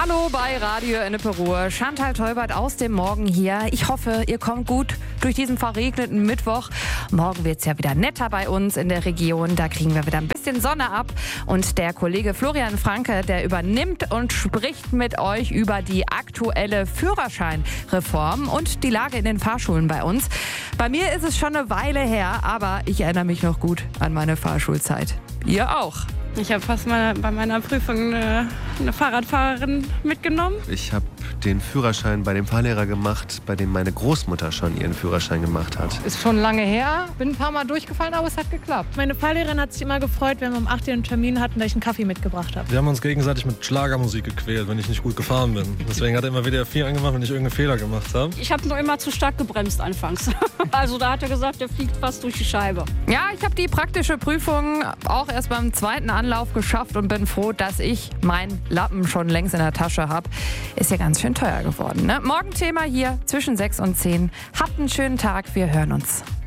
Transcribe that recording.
Hallo bei Radio Ennepe-Ruhr. Chantal Teubert aus dem Morgen hier. Ich hoffe, ihr kommt gut durch diesen verregneten Mittwoch. Morgen wird es ja wieder netter bei uns in der Region. Da kriegen wir wieder ein bisschen Sonne ab. Und der Kollege Florian Franke, der übernimmt und spricht mit euch über die aktuelle Führerscheinreform und die Lage in den Fahrschulen bei uns. Bei mir ist es schon eine Weile her, aber ich erinnere mich noch gut an meine Fahrschulzeit. Ihr auch. Ich habe fast mal bei meiner Prüfung eine Fahrradfahrerin mitgenommen. Ich habe den Führerschein bei dem Fahrlehrer gemacht, bei dem meine Großmutter schon ihren Führerschein gemacht hat. Ist schon lange her, bin ein paar Mal durchgefallen, aber es hat geklappt. Meine Fahrlehrerin hat sich immer gefreut, wenn wir um 8 Uhr einen Termin hatten, dass ich einen Kaffee mitgebracht habe. Wir haben uns gegenseitig mit Schlagermusik gequält, wenn ich nicht gut gefahren bin. Deswegen hat er immer WDR 4 angemacht, wenn ich irgendeinen Fehler gemacht habe. Ich habe nur immer zu stark gebremst anfangs. Also da hat er gesagt, der fliegt fast durch die Scheibe. Ja, ich habe die praktische Prüfung auch erst beim zweiten Anlauf geschafft und bin froh, dass ich meinen Lappen schon längst in der Tasche habe. Ist ja ganz schön teuer geworden, ne? Morgen Thema hier zwischen 6 und 10. Habt einen schönen Tag, wir hören uns.